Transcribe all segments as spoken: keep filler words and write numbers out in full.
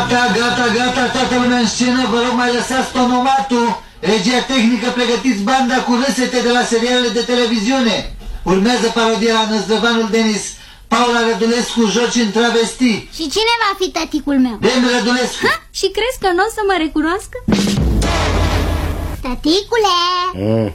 Gata, gata, gata, toată lumea în scenă, vă rog mai lăsați tonomatul. Regia tehnică, pregătiți banda cu râsete de la serialele de televiziune. Urmează parodia la Năzdrăvanul Denis, Paula Rădulescu, joci în travesti. Și cine va fi tăticul meu? Dem Rădulescu. Ha? Și crezi că nu o să mă recunoască? Tăticule! Mm.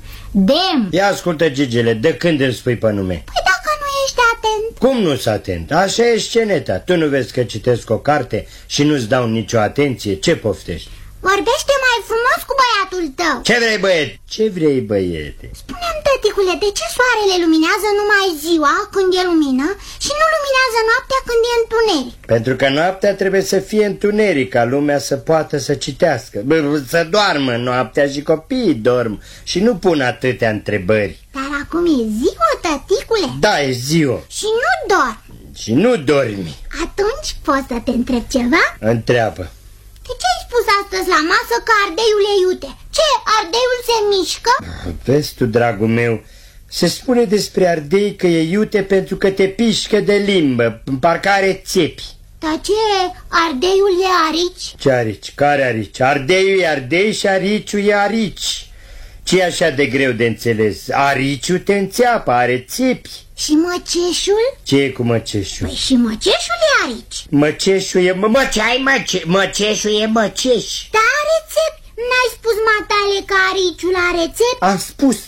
Dem! Ia ascultă, Gigele, de când îmi spui pe nume? Păi dacă nu ești atent. Cum nu-s atent? Așa e sceneta. Tu nu vezi că citesc o carte și nu-ți dau nicio atenție? Ce poftești? Vorbește mai frumos cu băiatul tău. Ce vrei, băiete? Ce vrei, băiete? Spune-mi, tăticule, de ce soarele luminează numai ziua când e lumină și nu luminează noaptea când e întuneric? Pentru că noaptea trebuie să fie întuneric, ca lumea să poată să citească, să doarmă noaptea și copiii dorm și nu pun atâtea întrebări. Dar acum e ziua, tăticule. Da, e ziua. Și nu dormi. Și nu dormi. Atunci poți să te întreb ceva? Întreabă. De ce ai spus astăzi la masă că ardeiul e iute? Ce, ardeiul se mișcă? Vezi tu, dragul meu, se spune despre ardei că e iute pentru că te pișcă de limbă, parcă are țepi. Dar ce, ardeiul e arici? Ce arici? Care arici? Ardeiul e ardei și ariciul e arici. Ce e așa de greu de înțeles? Ariciul te înțeapă, are țepi. Și măceșul? Ce e cu măceșul? Păi și măceșul e arici. Măceșul e... Mă, mă, ce ai măce... Măceșul e măceș. Dar are țepi. N-ai spus, matale, că ariciul are țepi? Am spus.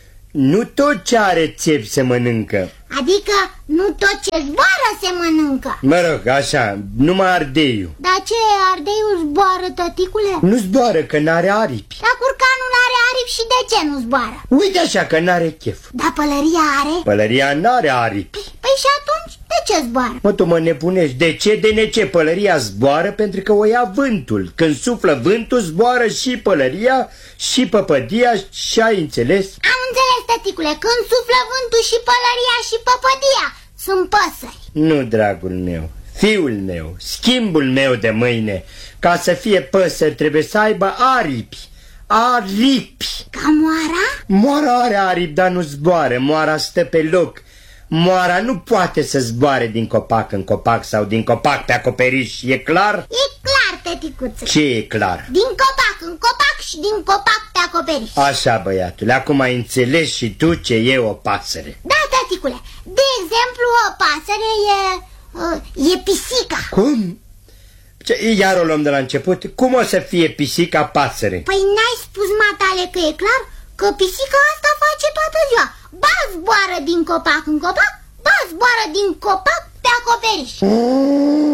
Nu tot ce are țepi se mănâncă. Adică nu tot ce zboară se mănâncă. Mă rog, așa, numai ardeiul. Dar ce, ardeiul zboară, tăticule? Nu zboară, că n-are aripi. Dar curcanul are aripi și de ce nu zboară? Uite așa, că n-are chef. Dar pălăria are? Pălăria n-are aripi. Păi și atunci, de ce zboară? Mă, tu mă nebunești. De ce, de nece? Pălăria zboară pentru că o ia vântul. Când suflă vântul, zboară și pălăria și păpădia și ai înțeles? Am înțeles, tăticule, când suflă vântul și pălăria și păpădia sunt păsări. Nu, dragul meu, fiul meu, schimbul meu de mâine. Ca să fie păsări trebuie să aibă aripi. Aripi. Ca moara? Moara are aripi, dar nu zboară. Moara stă pe loc. Moara nu poate să zboare din copac în copac sau din copac pe acoperiș. E clar? E clar, tăticuță. Ce e clar? Din copac în copac și din copac pe acoperiș. Așa, băiatule, acum ai înțeles și tu ce e o pasăre. Da, tăticule, de exemplu, o pasăre e... e pisica. Cum? Ce, iar o luăm de la început. Cum o să fie pisica pasăre? Păi n-ai spus, matale, că e clar că pisica asta face toată ziua. Ba zboară din copac în copac, ba zboară din copac pe acoperiș.